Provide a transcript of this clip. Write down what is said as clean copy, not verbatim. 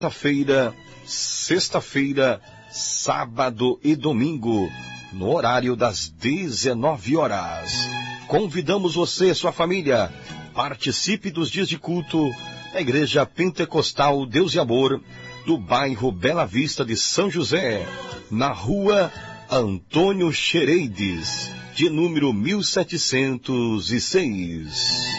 Quinta-feira, sexta-feira, sábado e domingo, no horário das 19 horas. Convidamos você e sua família. Participe dos dias de culto na Igreja Pentecostal Deus e Amor, do bairro Bela Vista de São José, na rua Antônio Xereides, de número 1706.